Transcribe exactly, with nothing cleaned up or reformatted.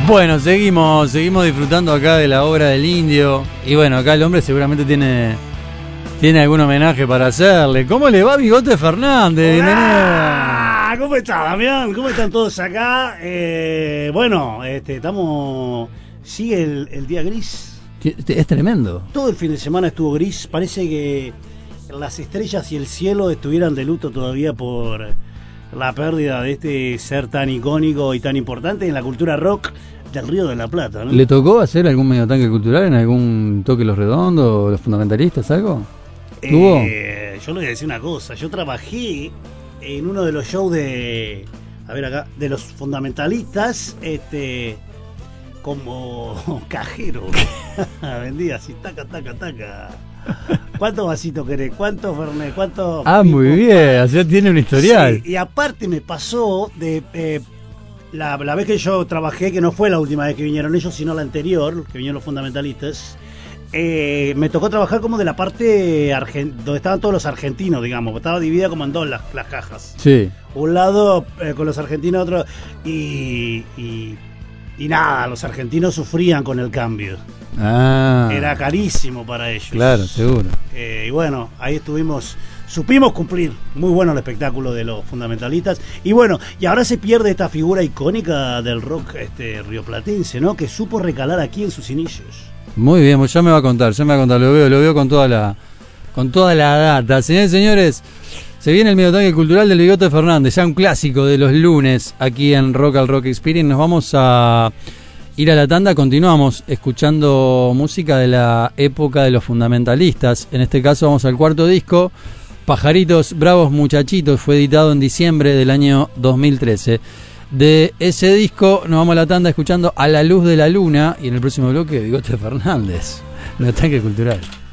Bueno, seguimos, seguimos disfrutando acá de la obra del Indio. Y bueno, acá el hombre seguramente tiene, tiene algún homenaje para hacerle. ¿Cómo le va Bigote Fernández? Bienvenido. ¿Cómo estás, Damián? ¿Cómo están todos acá? Eh, bueno, este, estamos... Sigue el, el día gris. Es tremendo. Todo el fin de semana estuvo gris. Parece que las estrellas y el cielo estuvieran de luto todavía por la pérdida de este ser tan icónico y tan importante en la cultura rock del Río de la Plata, ¿no? ¿Le tocó hacer algún medio tanque cultural en algún Toque Los Redondos, Los Fundamentalistas, algo? ¿Tuvo? Eh, yo le voy a decir una cosa. Yo trabajé en uno de los shows de... A ver acá, de Los Fundamentalistas, este... como cajero. Vendía así, taca, taca, taca. ¿Cuántos vasitos querés? ¿Cuántos Fernet? ¿Cuántos? Ah, pico? muy bien, o sea, tiene un historial. Sí, y aparte me pasó de eh, la, la vez que yo trabajé, que no fue la última vez que vinieron ellos, sino la anterior, que vinieron Los Fundamentalistas. Eh, me tocó trabajar como de la parte argent- donde estaban todos los argentinos, digamos. Estaba dividida como en dos las, las cajas. Sí. Un lado eh, con los argentinos, otro. Y, y, y nada, los argentinos sufrían con el cambio. Ah. Era carísimo para ellos. Claro, seguro. Eh, y bueno, ahí estuvimos, supimos cumplir. Muy bueno el espectáculo de Los Fundamentalistas. Y bueno, y ahora se pierde esta figura icónica del rock este rioplatense, ¿no? Que supo recalar aquí en sus inicios. Muy bien, pues ya me va a contar, ya me va a contar, lo veo, lo veo con toda la con toda la data. Señores y señores, se viene el Mediotanque Cultural del Bigote Fernández, ya un clásico de los lunes aquí en Rock al Rock Experience. Nos vamos a ir a la tanda, continuamos escuchando música de la época de Los Fundamentalistas. En este caso vamos al cuarto disco, Pajaritos Bravos Muchachitos, fue editado en diciembre del año dos mil trece. De ese disco nos vamos a la tanda escuchando A la Luz de la Luna y en el próximo bloque Bigote Fernández, Mediotanque Cultural.